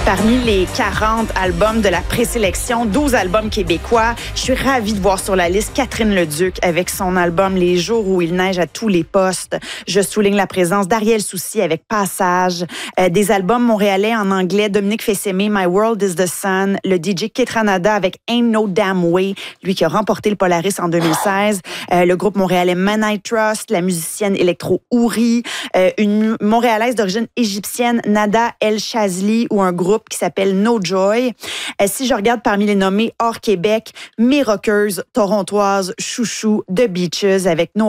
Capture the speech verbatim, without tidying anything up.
Parmi les quarante albums de la présélection, douze albums québécois, je suis ravie de voir sur la liste Catherine Leduc avec son album Les jours où il neige à tous les postes. Je souligne la présence d'Ariel Soucy avec Passage, euh, des albums montréalais en anglais, Dominique Fils-Aimé, My World is the Sun, le D J Ketranada avec Ain't No Damn Way, lui qui a remporté le Polaris en deux mille seize, euh, le groupe montréalais Man I Trust, la musicienne électro Ouri, euh, une montréalaise d'origine égyptienne, Nada El Shazli, ou un groupe qui s'appelle No Joy. Euh, si je regarde parmi les nommés hors Québec, mes rockeuses torontoises chouchou, The Beaches avec No